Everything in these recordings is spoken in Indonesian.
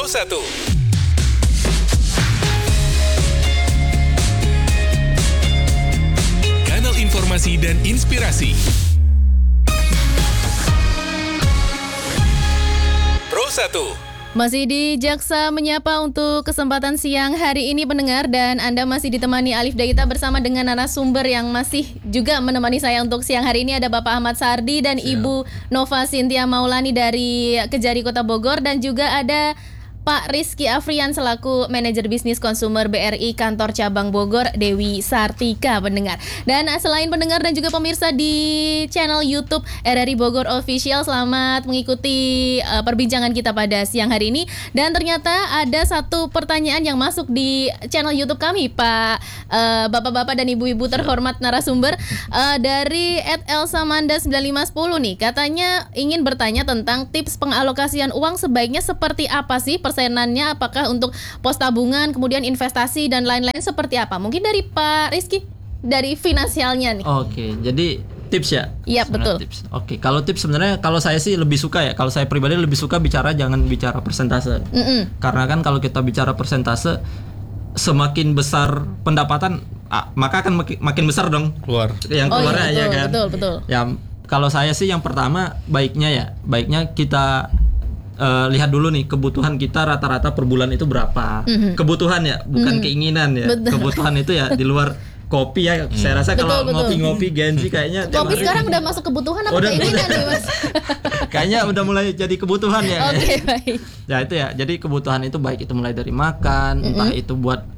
Pro1. Kanal informasi dan inspirasi. Pro1. Masih di Jaksa Menyapa untuk kesempatan siang hari ini pendengar, dan Anda masih ditemani Alif Daita bersama dengan narasumber yang masih juga menemani saya untuk siang hari ini. Ada Bapak Ahmad Sardi dan Ibu Nova Cynthia Maulani dari Kejari Kota Bogor, dan juga ada Pak Rizky Afrian selaku Manajer Bisnis Konsumer BRI Kantor Cabang Bogor, Dewi Sartika pendengar. Dan selain pendengar dan juga pemirsa di channel YouTube RRI Bogor Official, selamat mengikuti perbincangan kita pada siang hari ini. Dan ternyata ada satu pertanyaan yang masuk di channel YouTube kami, Pak Bapak-bapak dan ibu-ibu terhormat narasumber, dari @elsamanda9510 nih. Katanya ingin bertanya tentang tips pengalokasian uang sebaiknya seperti apa sih, persenannya apakah untuk pos tabungan, kemudian investasi dan lain-lain seperti apa? Mungkin dari Pak Rizky, dari finansialnya nih. Oke, jadi tips ya? Iya, betul. Tips. Oke, kalau tips sebenarnya kalau saya sih lebih suka ya, kalau saya pribadi lebih suka jangan bicara persentase. Karena kan kalau kita bicara persentase, semakin besar pendapatan, maka akan makin besar dong yang keluarnya, iya, ya kan? Betul. Ya, kalau saya sih yang pertama baiknya kita lihat dulu nih kebutuhan kita rata-rata per bulan itu berapa. Kebutuhan ya, bukan keinginan ya. Betul. Kebutuhan itu ya di luar kopi ya. Saya rasa kalau ngopi-ngopi Genji kayaknya Kopi sekarang udah masuk kebutuhan apa keinginan nih, Mas? Kayaknya udah mulai jadi kebutuhan ya. Oke, baik. Ya itu ya. Jadi kebutuhan itu baik itu mulai dari makan, entah itu buat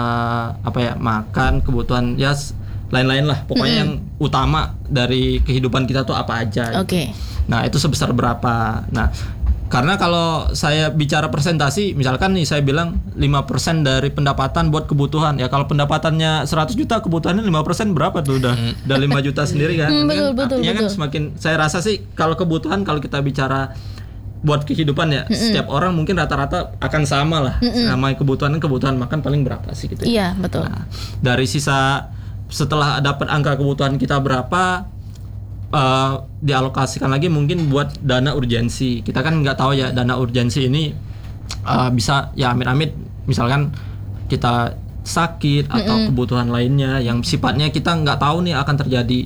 makan, kebutuhan ya lain-lain lah. Pokoknya yang utama dari kehidupan kita tuh apa aja. Oke. Nah, itu sebesar berapa. Nah, karena kalau saya bicara persentasi, misalkan nih saya bilang 5% dari pendapatan buat kebutuhan. Ya kalau pendapatannya 100 juta, kebutuhannya 5% berapa tuh udah 5 juta sendiri kan. Betul. Kan semakin, saya rasa sih kalau kebutuhan, kalau kita bicara buat kehidupan ya, setiap orang mungkin rata-rata akan sama lah. Sama kebutuhan makan paling berapa sih gitu. Iya, betul. Nah, dari sisa setelah dapat angka kebutuhan kita berapa, dialokasikan lagi mungkin buat dana urgensi. Kita kan nggak tahu ya, dana urgensi ini bisa ya amit-amit misalkan kita sakit atau kebutuhan lainnya yang sifatnya kita nggak tahu nih akan terjadi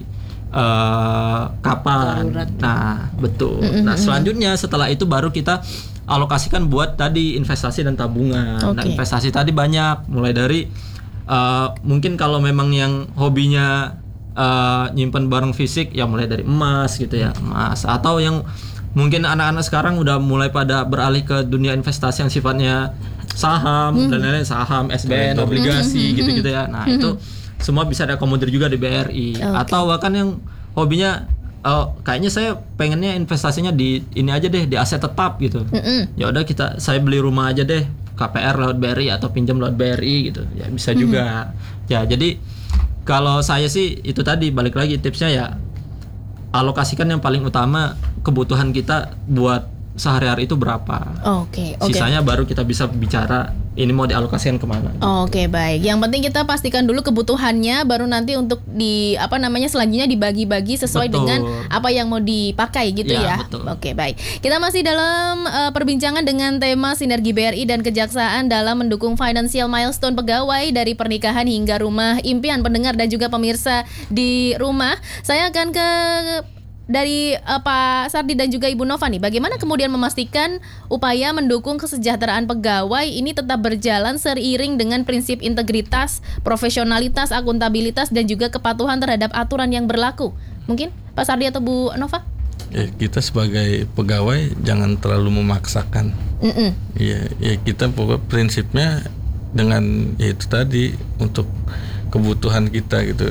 kapan. Nah, betul. Nah, selanjutnya setelah itu baru kita alokasikan buat tadi investasi dan tabungan. Nah, investasi tadi banyak, mulai dari mungkin kalau memang yang hobinya nyimpen barang fisik ya mulai dari emas gitu ya, emas, atau yang mungkin anak-anak sekarang udah mulai pada beralih ke dunia investasi yang sifatnya saham dan lain-lain, saham, SBN, obligasi gitu-gitu ya. Nah, itu semua bisa diakomodir juga di BRI. Atau bahkan yang hobinya kayaknya saya pengennya investasinya di ini aja deh, di aset tetap gitu. Ya udah saya beli rumah aja deh, KPR lewat BRI atau pinjam lewat BRI gitu. Ya bisa juga. Ya, jadi kalau saya sih itu tadi, balik lagi tipsnya ya alokasikan yang paling utama, kebutuhan kita buat sehari-hari itu berapa. Oke. Sisanya baru kita bisa bicara ini mau dialokasikan kemana. Oke, baik. Yang penting kita pastikan dulu kebutuhannya, baru nanti untuk selanjutnya dibagi-bagi sesuai dengan apa yang mau dipakai gitu ya. Betul. Oke, baik. Kita masih dalam perbincangan dengan tema sinergi BRI dan Kejaksaan dalam mendukung financial milestone pegawai dari pernikahan hingga rumah impian pendengar dan juga pemirsa di rumah. Saya akan dari Pak Sardi dan juga Ibu Nova nih, bagaimana kemudian memastikan upaya mendukung kesejahteraan pegawai ini tetap berjalan seiring dengan prinsip integritas, profesionalitas, akuntabilitas dan juga kepatuhan terhadap aturan yang berlaku. Mungkin Pak Sardi atau Bu Nova? Ya, kita sebagai pegawai jangan terlalu memaksakan. Ya kita pokoknya prinsipnya dengan itu tadi untuk kebutuhan kita gitu.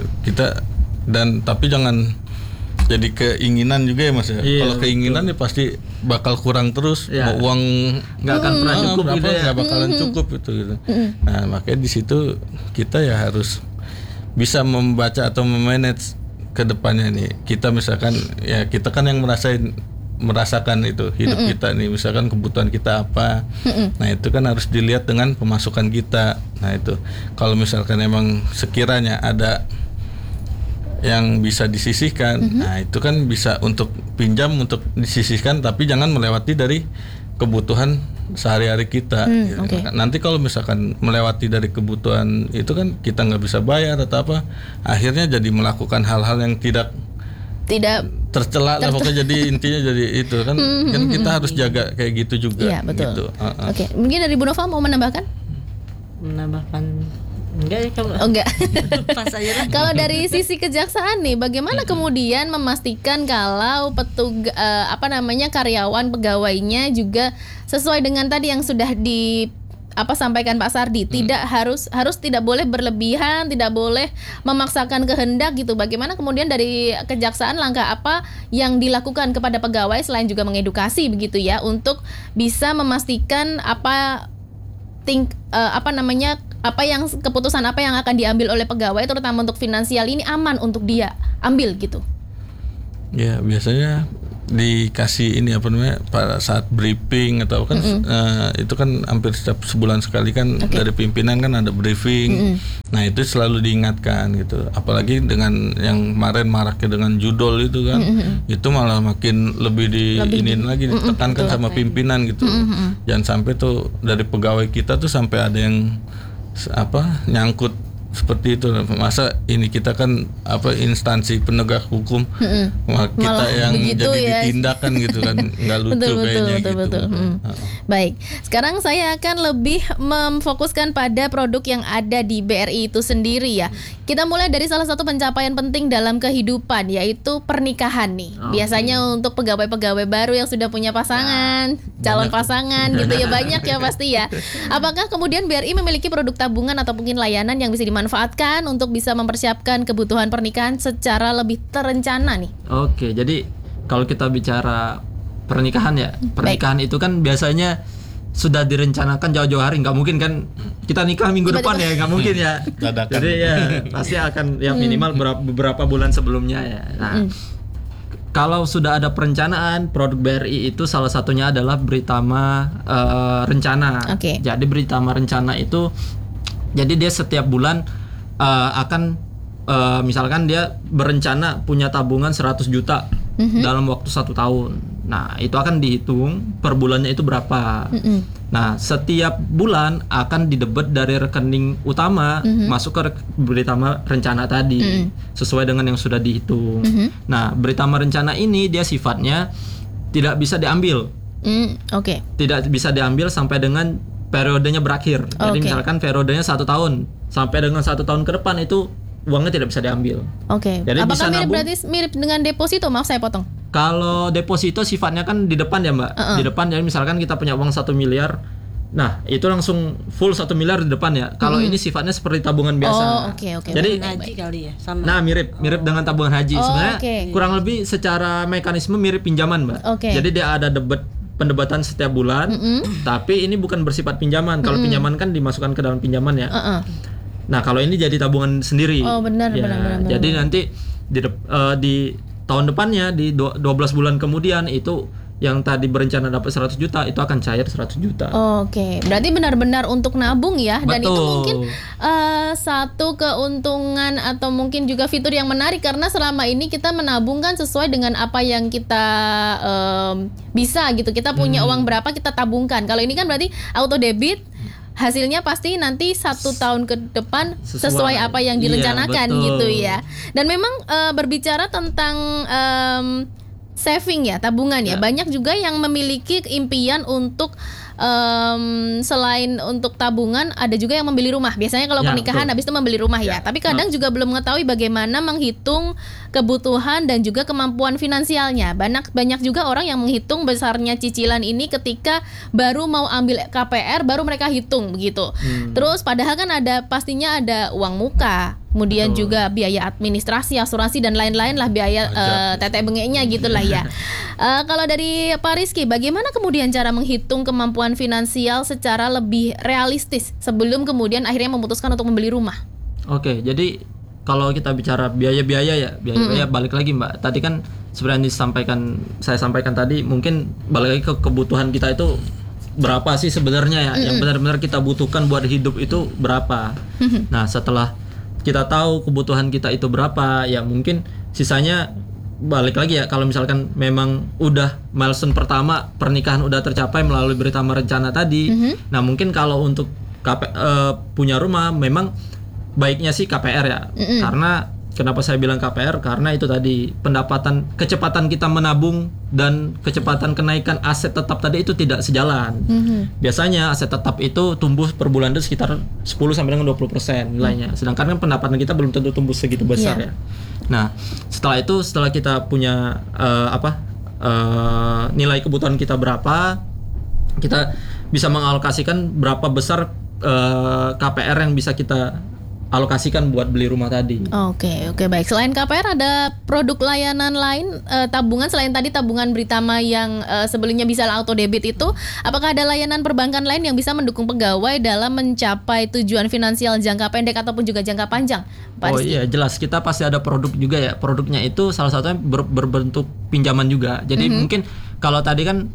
Tapi jangan jadi keinginan juga ya Mas ya. Kalau keinginan ya pasti bakal kurang terus. Mau uang nggak akan pernah cukup gitu ya. Nggak bakalan cukup gitu. Nah, makanya di situ kita ya harus bisa membaca atau memanage ke depannya nih. Kita misalkan ya kita kan yang merasakan itu hidup kita nih, misalkan kebutuhan kita apa. Nah, itu kan harus dilihat dengan pemasukan kita. Nah, itu kalau misalkan emang sekiranya ada yang bisa disisihkan, nah itu kan bisa untuk pinjam, untuk disisihkan, tapi jangan melewati dari kebutuhan sehari-hari kita. Okay. Nanti kalau misalkan melewati dari kebutuhan itu kan kita nggak bisa bayar atau apa, akhirnya jadi melakukan hal-hal yang tidak tercela lah pokoknya. Jadi intinya jadi itu kan, kan kita harus jaga kayak gitu juga. Iya, betul. Gitu. Oke, mungkin dari Bu Nova mau menambahkan? Enggak ya kalau. Oh, enggak. Pas aja lah. Kalau dari sisi kejaksaan nih, bagaimana kemudian memastikan kalau karyawan pegawainya juga sesuai dengan tadi yang sudah sampaikan Pak Sardi, tidak harus tidak boleh berlebihan, tidak boleh memaksakan kehendak gitu. Bagaimana kemudian dari kejaksaan langkah apa yang dilakukan kepada pegawai selain juga mengedukasi begitu ya, untuk bisa memastikan keputusan apa yang akan diambil oleh pegawai terutama untuk finansial ini aman untuk dia ambil gitu. Ya, biasanya dikasih pada saat briefing atau kan itu kan hampir setiap sebulan sekali kan dari pimpinan kan ada briefing. Nah, itu selalu diingatkan gitu. Apalagi dengan yang kemarin maraknya dengan judol itu kan, itu malah makin lebih ditekankan sama pimpinan gitu. Jangan sampai tuh dari pegawai kita tuh sampai ada yang nyangkut seperti itu. Masa ini kita kan instansi penegak hukum, kita yang jadi ditindakan gitu kan, nggak lucu kayaknya gitu. Baik, sekarang saya akan lebih memfokuskan pada produk yang ada di BRI itu sendiri ya. Kita mulai dari salah satu pencapaian penting dalam kehidupan, yaitu pernikahan nih. Biasanya untuk pegawai-pegawai baru yang sudah punya pasangan, calon pasangan gitu ya, banyak ya pasti ya. Apakah kemudian BRI memiliki produk tabungan atau mungkin layanan yang bisa dimanfaatkan untuk bisa mempersiapkan kebutuhan pernikahan secara lebih terencana nih? Oke, jadi kalau kita bicara pernikahan ya, pernikahan itu kan biasanya sudah direncanakan jauh-jauh hari. Nggak mungkin kan kita nikah minggu depan ya, nggak mungkin ya. Jadi ya pasti akan ya minimal beberapa bulan sebelumnya ya. Nah, kalau sudah ada perencanaan, produk BRI itu salah satunya adalah Britama Rencana. Jadi Britama Rencana itu, jadi dia setiap bulan akan misalkan dia berencana punya tabungan 100 juta dalam waktu 1 tahun. Nah, itu akan dihitung per bulannya itu berapa. Nah, setiap bulan akan didebet dari rekening utama masuk ke Britama Rencana tadi, sesuai dengan yang sudah dihitung. Nah, Britama Rencana ini dia sifatnya tidak bisa diambil. Tidak bisa diambil sampai dengan periodenya berakhir. Jadi misalkan periodenya 1 tahun, sampai dengan 1 tahun ke depan itu uangnya tidak bisa diambil. Jadi apakah mirip dengan deposito? Maaf saya potong. Kalau deposito sifatnya kan di depan ya Mbak. Di depan, jadi misalkan kita punya uang 1 miliar, nah itu langsung full 1 miliar di depan ya. Kalau ini sifatnya seperti tabungan biasa. Jadi haji kali ya, sama. Nah, mirip dengan tabungan haji. Sebenarnya kurang lebih secara mekanisme mirip pinjaman Mbak. Jadi dia ada pendebatan setiap bulan, tapi ini bukan bersifat pinjaman. Kalau pinjaman kan dimasukkan ke dalam pinjaman ya. Nah, kalau ini jadi tabungan sendiri. Benar. Jadi nanti di tahun depannya, di 12 bulan kemudian, itu yang tadi berencana dapat 100 juta itu akan cair 100 juta. Berarti benar-benar untuk nabung ya. Dan Betul. itu mungkin satu keuntungan atau mungkin juga fitur yang menarik, karena selama ini kita menabung kan sesuai dengan apa yang kita bisa gitu. Kita punya uang berapa kita tabungkan. Kalau ini kan berarti auto debit, hasilnya pasti nanti 1 tahun ke depan sesuai apa yang direncanakan gitu ya. Dan memang berbicara tentang saving ya, tabungan ya. Banyak juga yang memiliki impian untuk selain untuk tabungan, ada juga yang membeli rumah. Biasanya kalau pernikahan habis itu membeli rumah ya. Tapi kadang juga belum mengetahui bagaimana menghitung kebutuhan dan juga kemampuan finansialnya. Banyak juga orang yang menghitung besarnya cicilan ini ketika baru mau ambil KPR, baru mereka hitung begitu. Terus padahal kan pastinya ada uang muka, kemudian juga biaya administrasi, asuransi dan lain-lain lah, biaya tetek bengeknya gitulah ya. Kalau dari Pak Rizky, bagaimana kemudian cara menghitung kemampuan finansial secara lebih realistis sebelum kemudian akhirnya memutuskan untuk membeli rumah? Jadi kalau kita bicara biaya-biaya ya, balik lagi Mbak. Tadi kan sebenarnya saya sampaikan tadi, mungkin balik lagi ke kebutuhan kita itu berapa sih sebenarnya ya, yang benar-benar kita butuhkan buat hidup itu berapa. Nah, setelah kita tahu kebutuhan kita itu berapa, ya mungkin sisanya balik lagi ya, kalau misalkan memang udah milestone pertama pernikahan udah tercapai melalui beritama rencana tadi, nah mungkin kalau untuk punya rumah memang baiknya sih KPR ya. Karena kenapa saya bilang KPR? Karena itu tadi kecepatan kita menabung dan kecepatan kenaikan aset tetap tadi itu tidak sejalan. Biasanya aset tetap itu tumbuh per bulan itu sekitar 10 sampai dengan 20% nilainya. Sedangkan kan pendapatan kita belum tentu tumbuh segitu besar ya. Nah, setelah kita punya nilai kebutuhan kita berapa, kita bisa mengalokasikan berapa besar KPR yang bisa kita alokasikan buat beli rumah tadi. Oke, baik. Selain KPR ada produk layanan lain, tabungan selain tadi tabungan Britama yang sebelumnya bisa auto debit itu, apakah ada layanan perbankan lain yang bisa mendukung pegawai dalam mencapai tujuan finansial jangka pendek ataupun juga jangka panjang? Pak Rizky? Iya, jelas kita pasti ada produk juga ya. Produknya itu salah satunya berbentuk pinjaman juga. Jadi mungkin kalau tadi kan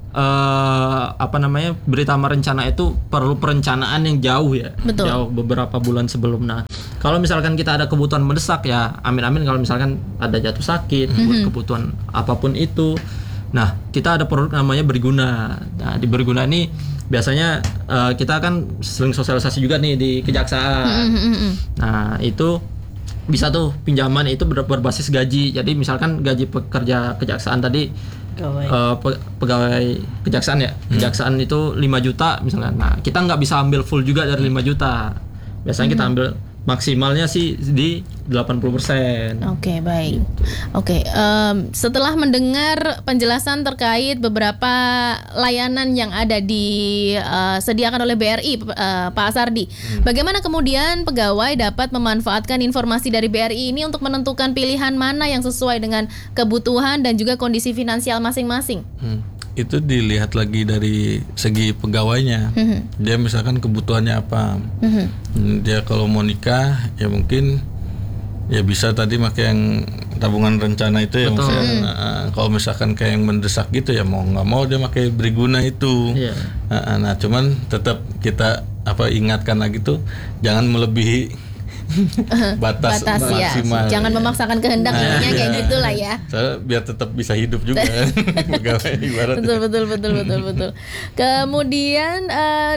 beritama rencana itu perlu perencanaan yang jauh ya. Betul. Jauh beberapa bulan sebelum. Nah, kalau misalkan kita ada kebutuhan mendesak ya, amin kalau misalkan ada jatuh sakit, buat kebutuhan apapun itu. Nah, kita ada produk namanya Berguna. Nah, di Berguna ini biasanya kita kan sering sosialisasi juga nih di kejaksaan. Nah, itu bisa tuh pinjaman itu berbasis gaji. Jadi misalkan gaji pekerja kejaksaan tadi pegawai kejaksaan ya, kejaksaan itu 5 juta misalnya. Nah, kita nggak bisa ambil full juga dari 5 juta. Biasanya kita ambil maksimalnya sih di 80%. Oke, baik. Oke, setelah mendengar penjelasan terkait beberapa layanan yang ada disediakan oleh BRI, Pak Sardi, bagaimana kemudian pegawai dapat memanfaatkan informasi dari BRI ini untuk menentukan pilihan mana yang sesuai dengan kebutuhan dan juga kondisi finansial masing-masing? Itu dilihat lagi dari segi pegawainya. Dia misalkan kebutuhannya apa. Dia kalau mau nikah ya mungkin ya bisa tadi pakai yang tabungan rencana itu ya. Kalau misalkan kayak yang mendesak gitu ya mau nggak mau dia pakai Berguna itu. Nah cuman tetap kita ingatkan lagi tuh jangan melebihi batas maksimal. Ya. Jangan memaksakan kehendak kayak gitulah ya. Soalnya biar tetap bisa hidup juga pegawai ibaratnya. Betul. Kemudian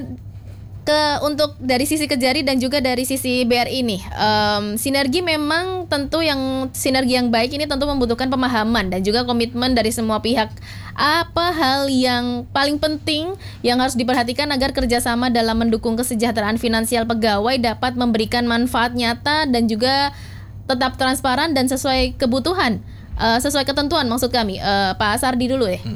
untuk dari sisi Kejari dan juga dari sisi BRI nih, sinergi memang tentu sinergi yang baik ini tentu membutuhkan pemahaman dan juga komitmen dari semua pihak. Apa hal yang paling penting yang harus diperhatikan agar kerjasama dalam mendukung kesejahteraan finansial pegawai dapat memberikan manfaat nyata dan juga tetap transparan dan sesuai kebutuhan, sesuai ketentuan maksud kami. Pak Sardi dulu ya.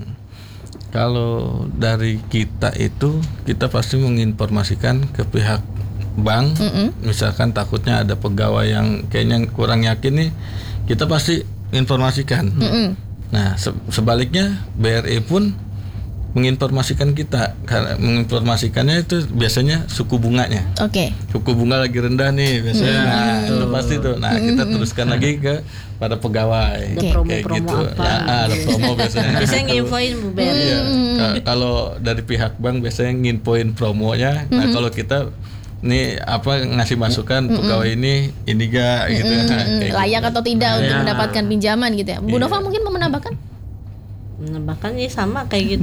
Kalau dari kita itu kita pasti menginformasikan ke pihak bank. Misalkan takutnya ada pegawai yang kayaknya kurang yakin nih, kita pasti informasikan. Nah sebaliknya BRI pun menginformasikan kita, karena menginformasikannya itu biasanya suku bunganya. Suku bunga lagi rendah nih biasanya. Itu pasti tuh. Nah kita teruskan lagi ke pada pegawai. Ada promo-promo gitu. apa? Ada promo biasanya. Biasanya nginfoin Bu BRI. Iya. Kalau dari pihak bank biasanya nginfoin promonya. Nah kalau kita ngasih masukan pegawai ini gak gitu. Layak atau tidak untuk mendapatkan pinjaman gitu ya. Bu Nova mungkin mau menambahkan? Menambahkan ya sama kayak gitu.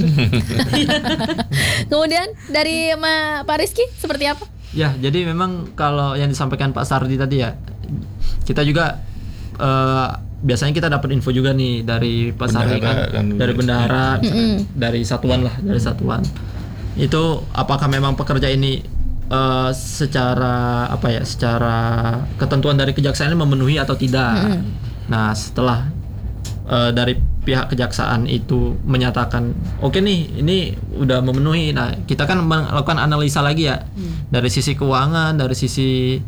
Kemudian dari Pak Rizky seperti apa? Ya, jadi memang kalau yang disampaikan Pak Sardi tadi ya, kita juga biasanya kita dapat info juga nih dari Pak Sardi kan, dari bendahara, dari satuan. Itu apakah memang pekerja ini secara ketentuan dari kejaksaan ini memenuhi atau tidak. Nah, setelah dari pihak kejaksaan itu menyatakan oke nih ini udah memenuhi, nah kita kan melakukan analisa lagi ya dari sisi keuangan, dari sisi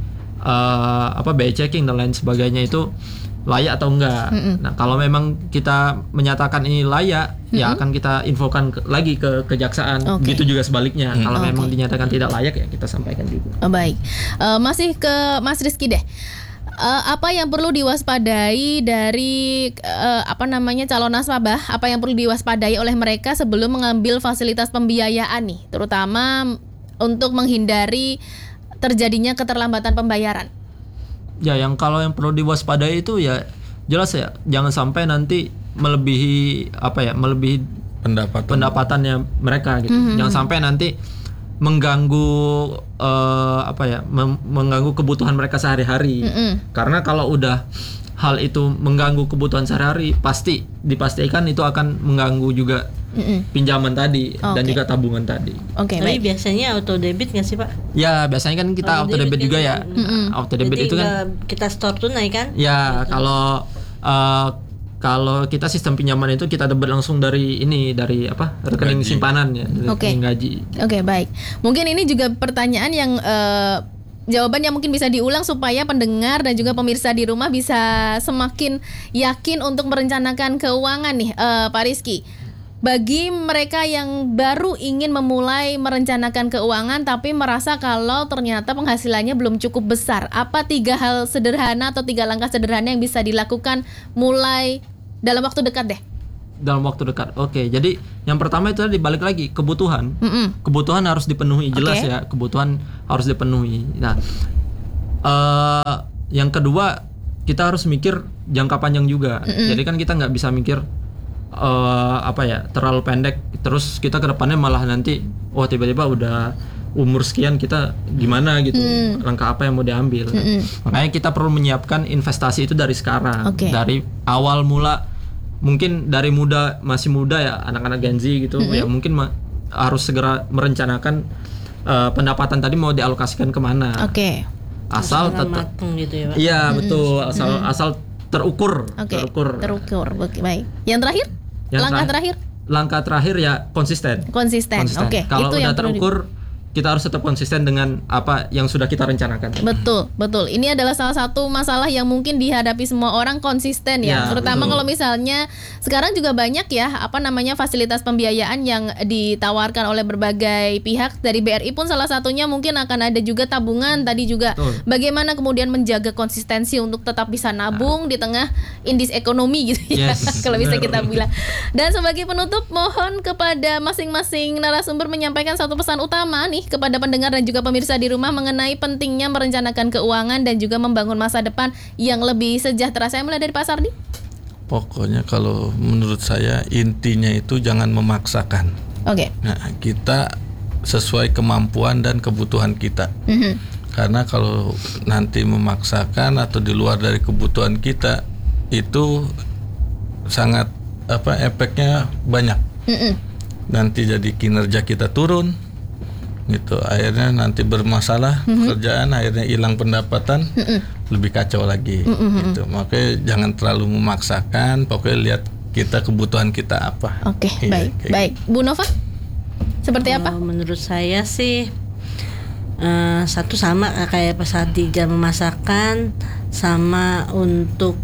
BI checking dan lain sebagainya itu layak atau enggak. Nah kalau memang kita menyatakan ini layak, ya akan kita infokan lagi ke kejaksaan. Begitu juga sebaliknya. Kalau memang dinyatakan tidak layak, ya kita sampaikan juga. Baik, masih ke Mas Rizky deh. Apa yang perlu diwaspadai dari calon nasabah? Apa yang perlu diwaspadai oleh mereka sebelum mengambil fasilitas pembiayaan nih, terutama untuk menghindari terjadinya keterlambatan pembayaran? Ya, kalau yang perlu diwaspadai itu ya jelas ya, jangan sampai nanti melebihi pendapatannya mereka gitu. Jangan sampai nanti mengganggu mengganggu kebutuhan mereka sehari-hari. Karena kalau udah hal itu mengganggu kebutuhan sehari-hari, pasti dipastikan itu akan mengganggu juga pinjaman tadi dan juga tabungan tadi. Tapi biasanya auto debit nggak sih Pak? Ya biasanya kan kita auto debit juga ya. Auto debit itu kan kita store tunai kan? Ya kalau kita sistem pinjaman itu kita debit langsung dari rekening simpanan ya, rekening gaji. Oke, baik. Mungkin ini juga pertanyaan yang jawaban yang mungkin bisa diulang supaya pendengar dan juga pemirsa di rumah bisa semakin yakin untuk merencanakan keuangan nih, Pak Rizky. Bagi mereka yang baru ingin memulai merencanakan keuangan tapi merasa kalau ternyata penghasilannya belum cukup besar, apa 3 hal sederhana atau 3 langkah sederhana yang bisa dilakukan mulai dalam waktu dekat deh? Dalam waktu dekat. Oke, jadi yang pertama itu tadi balik lagi kebutuhan. Kebutuhan harus dipenuhi, jelas ya, kebutuhan harus dipenuhi. Nah, yang kedua kita harus mikir jangka panjang juga. Jadi kan kita nggak bisa mikir terlalu pendek, terus kita ke depannya malah nanti tiba-tiba udah umur sekian kita gimana gitu, langkah apa yang mau diambil. Makanya kita perlu menyiapkan investasi itu dari sekarang, dari awal mula. Mungkin dari masih muda ya, anak-anak Gen Z gitu, ya mungkin harus segera merencanakan pendapatan tadi mau dialokasikan kemana. Asal tetap gitu ya Pak. Iya betul, asal terukur. Terukur. Baik. Yang terakhir? Langkah terakhir ya konsisten. Kalau udah terukur, kita harus tetap konsisten dengan apa yang sudah kita rencanakan. Betul. Ini adalah salah satu masalah yang mungkin dihadapi semua orang, konsisten ya. Terutama kalau misalnya sekarang juga banyak ya fasilitas pembiayaan yang ditawarkan oleh berbagai pihak. Dari BRI pun salah satunya, mungkin akan ada juga tabungan tadi juga. Bagaimana kemudian menjaga konsistensi untuk tetap bisa nabung di tengah indeks ekonomi gitu ya. Kalau bisa kita bilang. Dan sebagai penutup, mohon kepada masing-masing narasumber menyampaikan satu pesan utama nih kepada pendengar dan juga pemirsa di rumah mengenai pentingnya merencanakan keuangan dan juga membangun masa depan yang lebih sejahtera. Saya mulai dari Pak Sardi. Pokoknya kalau menurut saya intinya itu jangan memaksakan. Nah, kita sesuai kemampuan dan kebutuhan kita. Karena kalau nanti memaksakan atau di luar dari kebutuhan kita, itu sangat efeknya banyak. Nanti jadi kinerja kita turun gitu, akhirnya nanti bermasalah pekerjaan, akhirnya hilang pendapatan, lebih kacau lagi gitu. Makanya jangan terlalu memaksakan, pokoknya lihat kita kebutuhan kita apa. Baik. Bu Nova, seperti apa? Menurut saya sih satu sama kayak Pak Sardi, jangan memaksakan, sama untuk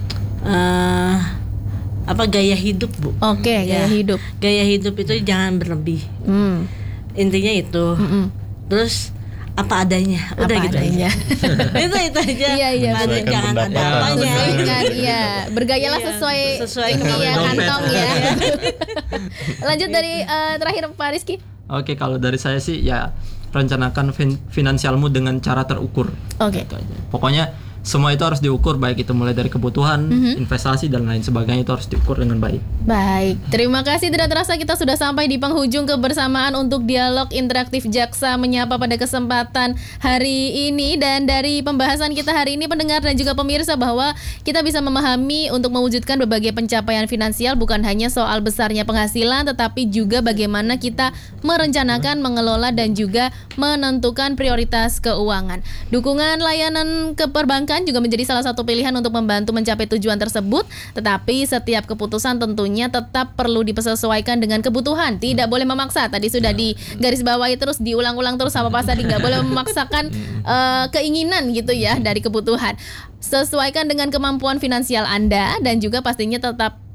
gaya hidup Bu. Gaya hidup itu jangan berlebih. Intinya itu. Terus apa adanya, udah gitu aja. itu aja. Iya, jangan ada apanya. Bergayalah sesuai kantong ya. Lanjut dari terakhir Pak Rizky. Oke, kalau dari saya sih ya rencanakan finansialmu dengan cara terukur. Gitu aja. Pokoknya semua itu harus diukur, baik itu mulai dari kebutuhan, investasi dan lain sebagainya, itu harus diukur dengan baik. Baik, terima kasih. Tidak terasa kita sudah sampai di penghujung kebersamaan untuk dialog interaktif Jaksa Menyapa pada kesempatan hari ini. Dan dari pembahasan kita hari ini, pendengar dan juga pemirsa, bahwa kita bisa memahami untuk mewujudkan berbagai pencapaian finansial bukan hanya soal besarnya penghasilan, tetapi juga bagaimana kita merencanakan, mengelola dan juga menentukan prioritas keuangan. Dukungan layanan keperbankan juga menjadi salah satu pilihan untuk membantu mencapai tujuan tersebut, tetapi setiap keputusan tentunya tetap perlu disesuaikan dengan kebutuhan, tidak boleh memaksa. Tadi sudah digarisbawahi terus, diulang-ulang terus sama Pak Sadi, nggak boleh memaksakan keinginan gitu ya dari kebutuhan. Sesuaikan dengan kemampuan finansial Anda dan juga pastinya tetap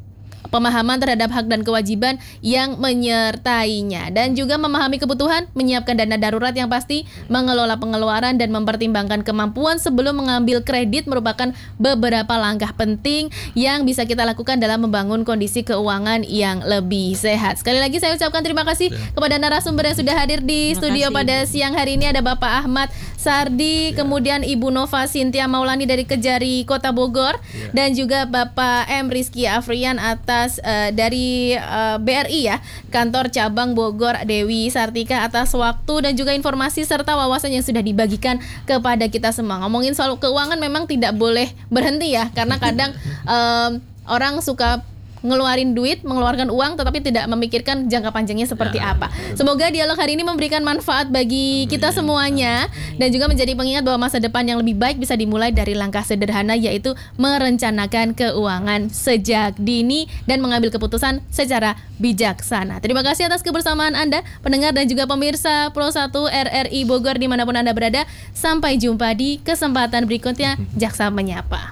pemahaman terhadap hak dan kewajiban yang menyertainya, dan juga memahami kebutuhan, menyiapkan dana darurat yang pasti, mengelola pengeluaran dan mempertimbangkan kemampuan sebelum mengambil kredit merupakan beberapa langkah penting yang bisa kita lakukan dalam membangun kondisi keuangan yang lebih sehat. Sekali lagi saya ucapkan terima kasih kepada narasumber yang sudah hadir di studio pada siang hari ini. Ada Bapak Ahmad Sardi, kemudian Ibu Nova Sintia Maulani dari Kejari Kota Bogor, dan juga Bapak M. Rizky Afrian atas dari BRI ya, Kantor Cabang Bogor Dewi Sartika, atas waktu dan juga informasi serta wawasan yang sudah dibagikan kepada kita semua. Ngomongin soal keuangan memang tidak boleh berhenti ya, karena kadang orang suka mengeluarkan uang tetapi tidak memikirkan jangka panjangnya seperti apa. Semoga dialog hari ini memberikan manfaat bagi kita semuanya dan juga menjadi pengingat bahwa masa depan yang lebih baik bisa dimulai dari langkah sederhana, yaitu merencanakan keuangan sejak dini dan mengambil keputusan secara bijaksana. Terima kasih atas kebersamaan Anda, pendengar dan juga pemirsa Pro 1 RRI Bogor dimanapun Anda berada. Sampai jumpa di kesempatan berikutnya. Jaksa Menyapa.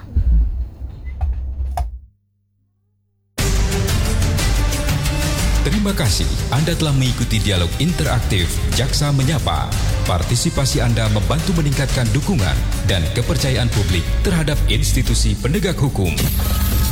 Terima kasih Anda telah mengikuti dialog interaktif Jaksa Menyapa. Partisipasi Anda membantu meningkatkan dukungan dan kepercayaan publik terhadap institusi penegak hukum.